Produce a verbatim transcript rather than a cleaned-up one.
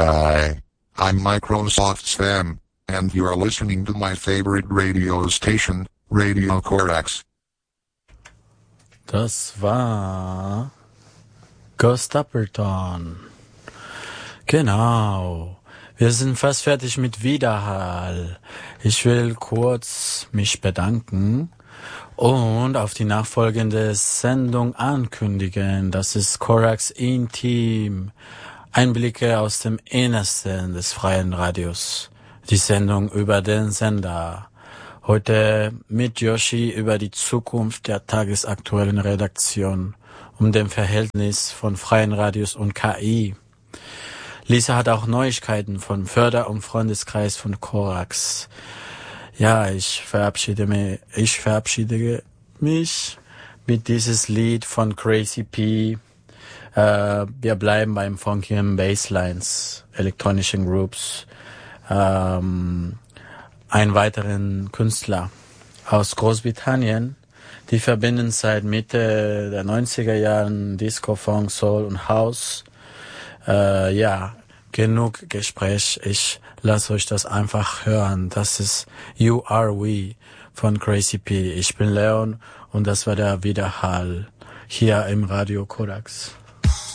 Hi, I'm Microsoft Sam, and you're listening to my favorite radio station, Radio Corax. Das war Ghost Appleton. Genau. Wir sind fast fertig mit Widerhall. Ich will kurz mich bedanken und auf die nachfolgende Sendung ankündigen. Das ist Corax Intim. Einblicke aus dem Innersten des freien Radios. Die Sendung über den Sender. Heute mit Yoshi über die Zukunft der tagesaktuellen Redaktion, um dem Verhältnis von freien Radios und K I. Lisa hat auch Neuigkeiten vom Förder- und Freundeskreis von Corax. Ja, ich verabschiede mich, ich verabschiede mich mit dieses Lied von Crazy P. Äh, wir bleiben beim funkigen Basslines, elektronischen Groups. Ähm, einen weiteren Künstler aus Großbritannien, die verbinden seit Mitte der neunziger Jahren Disco, Funk, Soul und House. Äh, ja, genug Gespräch. Ich lasse euch das einfach hören. Das ist You Are We von Crazy P. Ich bin Leon und das war der Widerhall hier im Radio Corax.